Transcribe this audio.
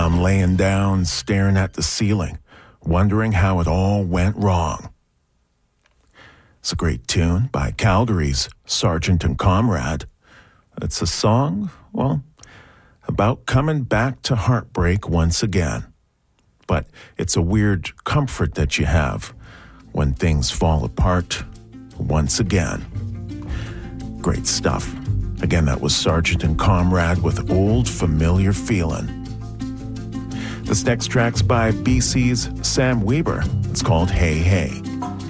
I'm laying down, staring at the ceiling, wondering how it all went wrong. It's a great tune by Calgary's Sergeant and Comrade. It's a song, well, about coming back to heartbreak once again. But it's a weird comfort that you have when things fall apart once again. Great stuff. Again, that was Sergeant and Comrade with Old Familiar Feelin'. This next track's by BC's Sam Weber. It's called Hey Hey.